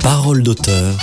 Parole d'auteur.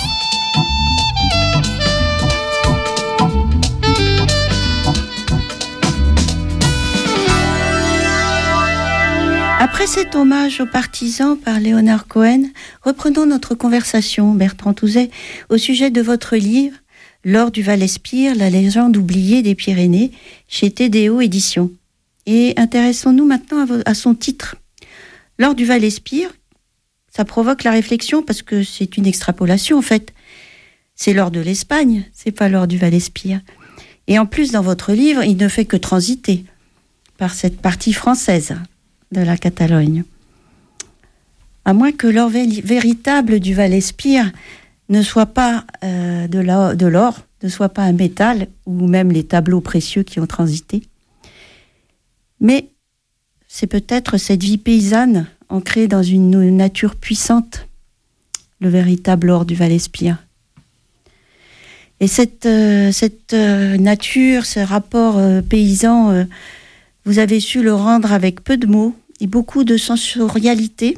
Après cet hommage aux partisans par Léonard Cohen, reprenons notre conversation, Bertrand Touzet, au sujet de votre livre « L'or du Val-Espire, la légende oubliée des Pyrénées » chez TDO Éditions. Et intéressons-nous maintenant à son titre. « L'or du Val-Espire », ça provoque la réflexion parce que c'est une extrapolation en fait. C'est l'or de l'Espagne, c'est pas l'or du Val-Espire. Et en plus, dans votre livre, il ne fait que transiter par cette partie française de la Catalogne. À moins que l'or véritable du Val-Espire ne soit pas de l'or, ne soit pas un métal, ou même les tableaux précieux qui ont transité. Mais c'est peut-être cette vie paysanne, ancrée dans une nature puissante, le véritable or du Val-Espire. Et cette nature, ce rapport paysan, vous avez su le rendre avec peu de mots, et beaucoup de sensorialité.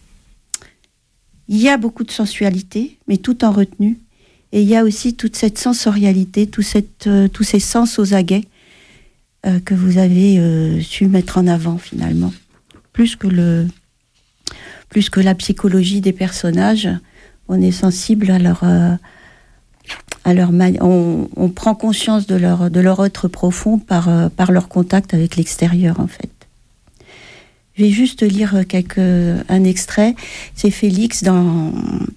Il y a beaucoup de sensualité, mais tout en retenue. Et il y a aussi toute cette sensorialité, tous ces sens aux aguets que vous avez su mettre en avant finalement. Plus que la psychologie des personnages, on est sensible à leur on prend conscience de leur être profond par leur contact avec l'extérieur en fait. Je vais juste lire un extrait. C'est Félix dans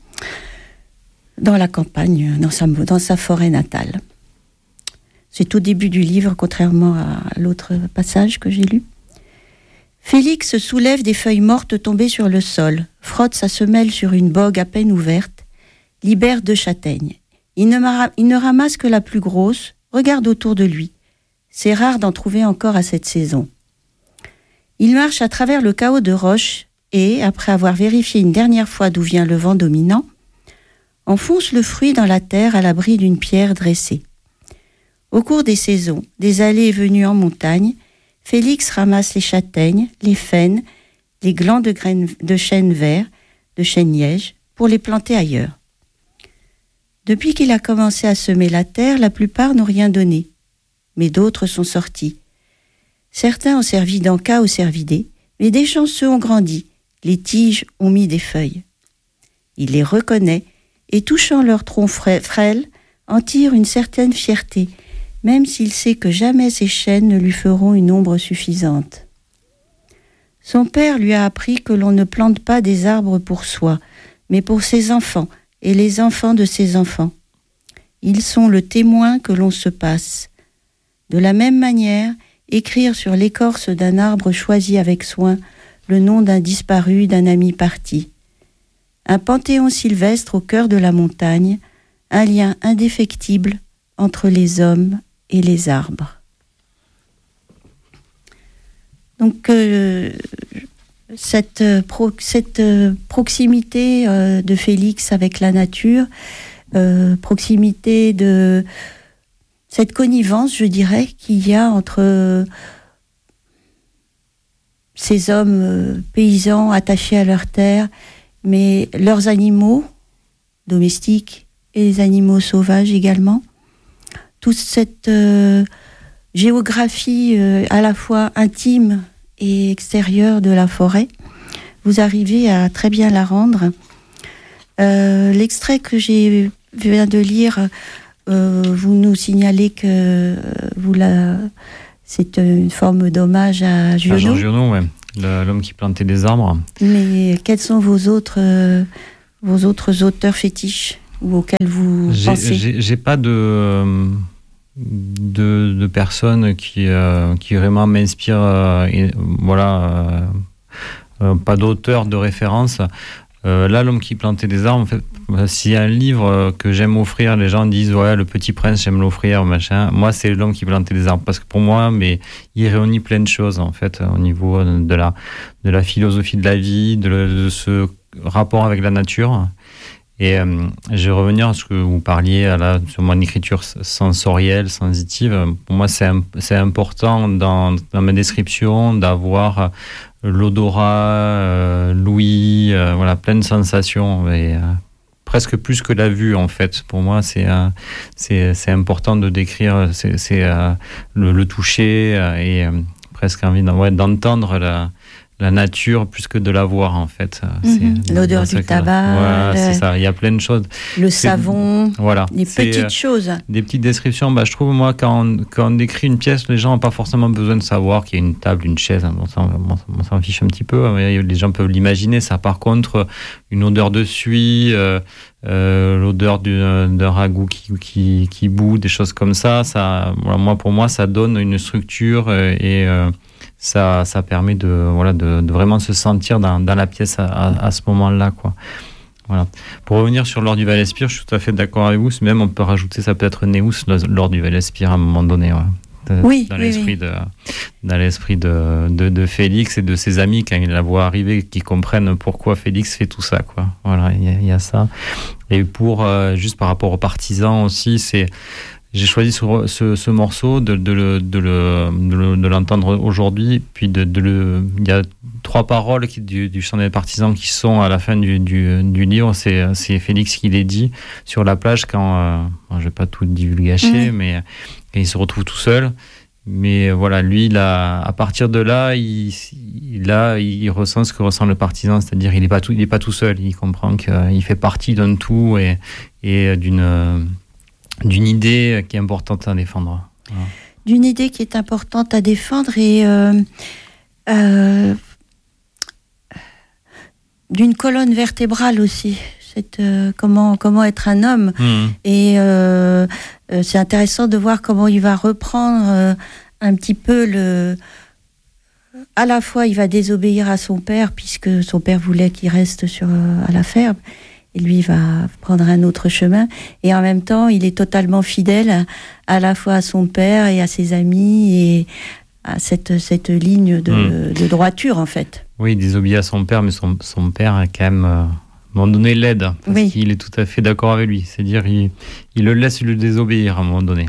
la campagne, dans sa forêt natale. C'est au début du livre, contrairement à l'autre passage que j'ai lu. Félix soulève des feuilles mortes tombées sur le sol, frotte sa semelle sur une bogue à peine ouverte, libère 2 châtaignes. Il ne ramasse que la plus grosse, regarde autour de lui. C'est rare d'en trouver encore à cette saison. Il marche à travers le chaos de roches et, après avoir vérifié une dernière fois d'où vient le vent dominant, enfonce le fruit dans la terre à l'abri d'une pierre dressée. Au cours des saisons, des allées et venues en montagne, Félix ramasse les châtaignes, les faînes, les glands de graines de chêne vert, de chêne-liège, pour les planter ailleurs. Depuis qu'il a commencé à semer la terre, la plupart n'ont rien donné, mais d'autres sont sortis. Certains ont servi d'encas ou cervidés, mais des chanceux ont grandi, les tiges ont mis des feuilles. Il les reconnaît et, touchant leur tronc frêle, en tire une certaine fierté, même s'il sait que jamais ces chênes ne lui feront une ombre suffisante. Son père lui a appris que l'on ne plante pas des arbres pour soi, mais pour ses enfants et les enfants de ses enfants. Ils sont le témoin que l'on se passe. De la même manière, écrire sur l'écorce d'un arbre choisi avec soin le nom d'un disparu, d'un ami parti. Un panthéon sylvestre au cœur de la montagne, un lien indéfectible entre les hommes et les arbres. Donc, cette proximité de Félix avec la nature, proximité de cette connivence, je dirais, qu'il y a entre ces hommes paysans attachés à leur terre, mais leurs animaux domestiques et les animaux sauvages également. Toute cette géographie à la fois intime et extérieure de la forêt, vous arrivez à très bien la rendre. L'extrait que je viens de lire, vous nous signalez que c'est une forme d'hommage à Giono. À Jean Giono, ouais. L'homme qui plantait des arbres. Mais quels sont vos autres auteurs fétiches ou auxquels vous pensez ? J'ai pas de personnes qui vraiment m'inspirent. Pas d'auteur de référence. Là, l'homme qui plantait des arbres, en fait, s'il y a un livre que j'aime offrir, les gens disent ouais, Le Petit Prince, j'aime l'offrir, machin. Moi, c'est l'homme qui plantait des arbres, parce que pour moi, il réunit plein de choses en fait au niveau de la philosophie de la vie, de ce rapport avec la nature. Et je vais revenir à ce que vous parliez sur mon écriture sensorielle, sensitive. Pour moi, c'est important dans ma description d'avoir l'odorat, l'ouïe, plein de sensations. Et presque plus que la vue, en fait. Pour moi, c'est important de décrire le toucher et presque envie d'entendre la nature plus que de la voir, en fait. L'odeur du tabac. C'est ça, il y a plein de choses. Le savon, voilà, des petites choses. Des petites descriptions. Je trouve, moi, quand on décrit une pièce, les gens n'ont pas forcément besoin de savoir qu'il y a une table, une chaise. On s'en fiche un petit peu. Les gens peuvent l'imaginer. Ça, par contre, une odeur de suie, l'odeur d'un ragoût qui bout, des choses comme ça. Pour moi, ça donne une structure et ça permet de vraiment se sentir dans la pièce à ce moment-là, quoi. Voilà. Pour revenir sur l'or du Val-Espire, je suis tout à fait d'accord avec vous. Même on peut rajouter, ça peut être Néus, l'or du Val-Espire à un moment donné. Ouais. Dans l'esprit de Félix et de ses amis quand il la voit arriver, qui comprennent pourquoi Félix fait tout ça, quoi. Voilà, il y a ça. Et juste par rapport aux partisans aussi, j'ai choisi ce morceau de l'entendre aujourd'hui, puis il y a 3 paroles du chant des partisans qui sont à la fin du livre. C'est Félix qui les dit sur la plage quand je vais pas tout divulgacher, mais il se retrouve tout seul. Mais voilà, lui, à partir de là, il ressent ce que ressent le partisan, c'est-à-dire il est pas tout seul. Il comprend qu'il fait partie d'un tout et d'une idée qui est importante à défendre. Voilà. D'une idée qui est importante à défendre et d'une colonne vertébrale aussi. Comment être un homme. Et c'est intéressant de voir comment il va reprendre un petit peu à la fois il va désobéir à son père puisque son père voulait qu'il reste à la ferme. Et lui va prendre un autre chemin. Et en même temps, il est totalement fidèle à la fois à son père et à ses amis et à cette ligne de droiture, en fait. Oui, il désobéit à son père, mais son père a quand même, à un moment donné, l'aide. Parce qu'il est tout à fait d'accord avec lui. C'est-à-dire, il le laisse le désobéir à un moment donné.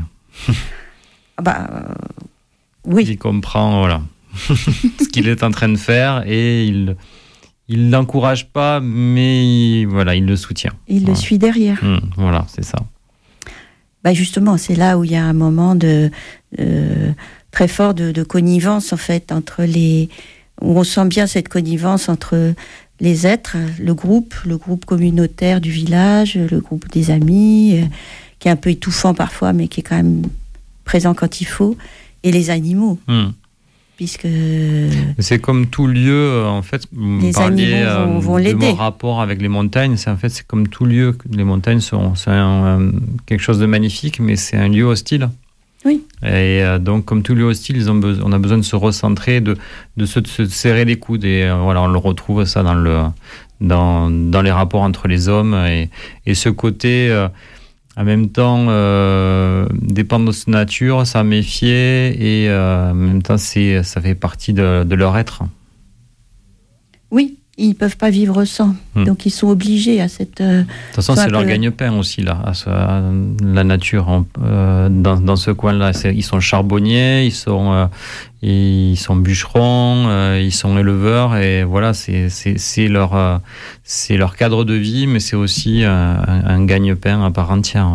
Oui. Il comprend, voilà, ce qu'il est en train de faire et il l'encourage pas, mais il le soutient. Il le suit derrière. Voilà, c'est ça. Justement, c'est là où il y a un moment très fort de connivence, en fait, où on sent bien cette connivence entre les êtres, le groupe communautaire du village, le groupe des amis, qui est un peu étouffant parfois, mais qui est quand même présent quand il faut, et les animaux. Puisque c'est comme tout lieu, en fait, les animaux vont l'aider. Mon rapport avec les montagnes, c'est comme tout lieu. Les montagnes c'est quelque chose de magnifique, mais c'est un lieu hostile. Oui. Et donc, comme tout lieu hostile, on a besoin de se recentrer, de se serrer les coudes. Et on le retrouve ça dans les rapports entre les hommes et ce côté. En même temps, dépendre de sa nature, s'en méfier, et en même temps, ça fait partie de leur être. Oui, ils ne peuvent pas vivre sans. Donc, ils sont obligés à cette... De toute façon, c'est leur gagne-pain aussi, là, la nature. Dans ce coin-là, ils sont charbonniers, ils sont bûcherons, ils sont éleveurs, et voilà, c'est leur cadre de vie, mais c'est aussi un gagne-pain à part entière.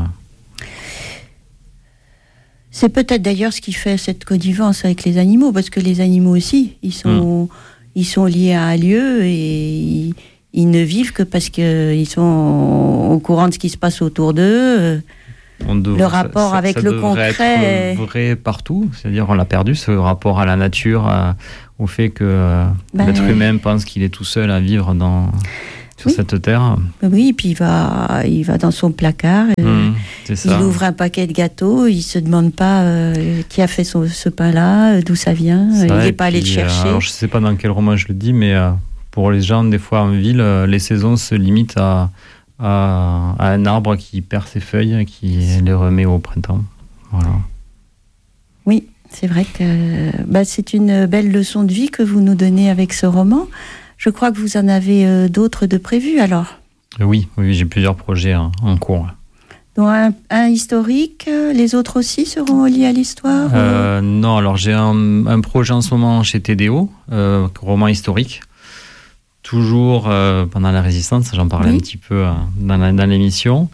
C'est peut-être d'ailleurs ce qui fait cette connivence avec les animaux, parce que les animaux aussi, ils sont liés à un lieu et ils ne vivent que parce qu'ils sont au courant de ce qui se passe autour d'eux. Le rapport avec le concret. Ça devrait être vrai partout, c'est-à-dire on l'a perdu, ce rapport à la nature, au fait que l'être humain pense qu'il est tout seul à vivre sur cette terre. Oui, et puis il va dans son placard, il ouvre un paquet de gâteaux, il se demande pas qui a fait ce pain-là, d'où ça vient, il n'est pas allé le chercher. Alors je sais pas dans quel roman je le dis, mais pour les gens, des fois en ville, les saisons se limitent à un arbre qui perd ses feuilles et qui les remet au printemps. Voilà. Oui, c'est vrai que c'est une belle leçon de vie que vous nous donnez avec ce roman. Je crois que vous en avez d'autres de prévus alors. Oui, j'ai plusieurs projets en cours. Donc un historique, les autres aussi seront liés à l'histoire Non, alors j'ai un projet en ce moment chez TDO, roman historique. toujours pendant la Résistance, j'en parlais un petit peu dans l'émission.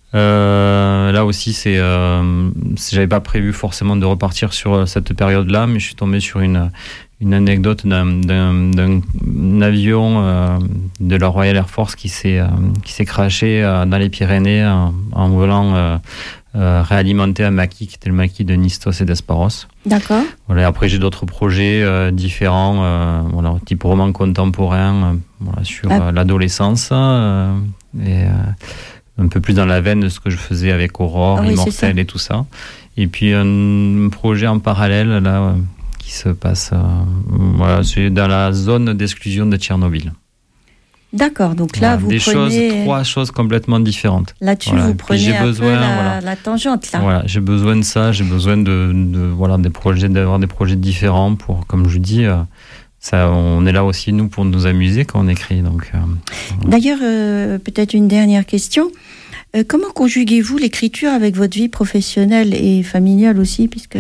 Là aussi, j'avais pas prévu forcément de repartir sur cette période-là, mais je suis tombé sur une anecdote d'un avion de la Royal Air Force qui s'est crashé dans les Pyrénées en voulant réalimenter un maquis qui était le maquis de Nistos et d'Esparos. D'accord. Voilà, après, j'ai d'autres projets différents, type roman contemporain, sur l'adolescence et un peu plus dans la veine de ce que je faisais avec Aurore, Immortel et tout ça. Et puis un projet en parallèle là qui se passe, c'est dans la zone d'exclusion de Tchernobyl. D'accord, donc là vous prenez trois choses complètement différentes. Là-dessus vous prenez un peu la tangente là. Voilà, j'ai besoin de ça, j'ai besoin d'avoir des projets différents pour, comme je vous dis. Ça, on est là aussi, nous, pour nous amuser quand on écrit. Donc, D'ailleurs, peut-être une dernière question. Comment conjuguez-vous l'écriture avec votre vie professionnelle et familiale aussi, puisque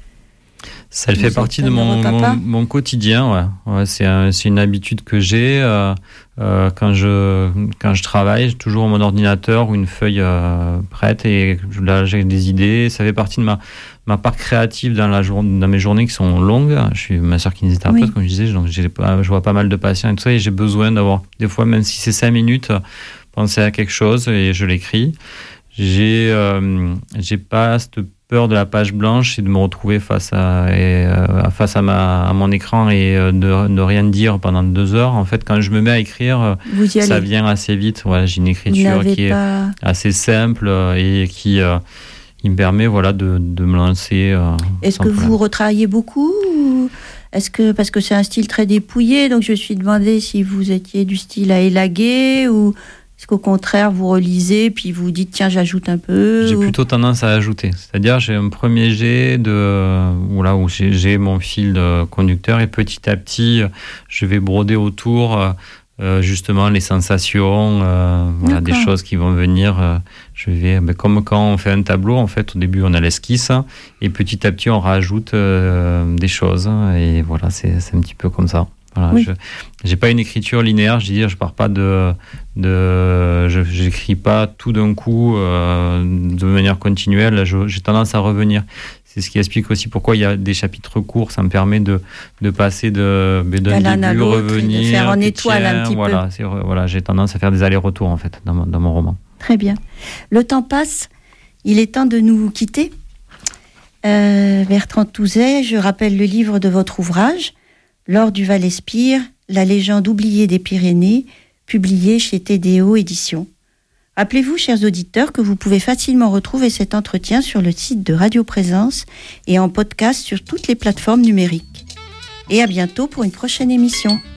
ça fait partie de mon quotidien. Ouais, c'est une habitude que j'ai. Quand je travaille, j'ai toujours mon ordinateur ou une feuille prête et là j'ai des idées. Ça fait partie de ma part créative dans mes journées qui sont longues. Je suis ma soeur kinésithérapeute, comme je disais, donc je vois pas mal de patients et tout ça, et j'ai besoin d'avoir, des fois, même si c'est 5 minutes, penser à quelque chose et je l'écris. J'ai pas cette peur de la page blanche et de me retrouver face à mon écran et de rien dire pendant 2 heures. En fait, quand je me mets à écrire, ça vient assez vite. Voilà, j'ai une écriture qui est assez simple et qui me permet de me lancer. Est-ce que vous retravaillez beaucoup ou parce que c'est un style très dépouillé, donc je me suis demandé si vous étiez du style à élaguer ou est-ce qu'au contraire vous relisez puis vous dites tiens j'ajoute un peu. J'ai plutôt tendance à ajouter, c'est-à-dire j'ai un premier jet où j'ai mon fil conducteur et petit à petit je vais broder autour justement les sensations, des choses qui vont venir. Je vais, comme quand on fait un tableau, en fait, au début on a l'esquisse et petit à petit on rajoute des choses et voilà, c'est un petit peu comme ça. Voilà, oui. J'ai pas une écriture linéaire, je pars pas j'écris pas tout d'un coup de manière continuelle. J'ai tendance à revenir. C'est ce qui explique aussi pourquoi il y a des chapitres courts. Ça me permet de passer d'un début, revenir, de faire en étoile un petit peu. Voilà, j'ai tendance à faire des allers-retours en fait dans mon roman. Très bien. Le temps passe. Il est temps de nous quitter. Bertrand Touzet, je rappelle le livre de votre ouvrage, L'or du Val-Espire, la légende oubliée des Pyrénées, publié chez TDO Éditions. Rappelez-vous, chers auditeurs, que vous pouvez facilement retrouver cet entretien sur le site de Radio Présence et en podcast sur toutes les plateformes numériques. Et à bientôt pour une prochaine émission.